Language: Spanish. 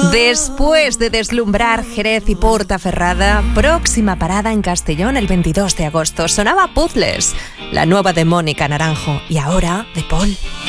Después de deslumbrar Jerez y Portaferrada, próxima parada en Castellón el 22 de agosto. Sonaba Puzzles, la nueva de Mónica Naranjo y ahora de Paul.